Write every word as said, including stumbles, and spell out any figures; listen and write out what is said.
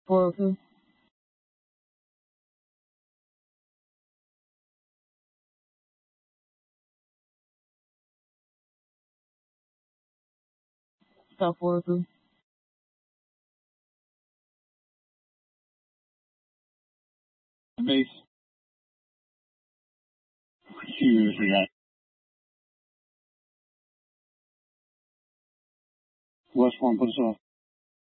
four oh two. Stop four oh two. Base. Shoot, we got. West one, put us off.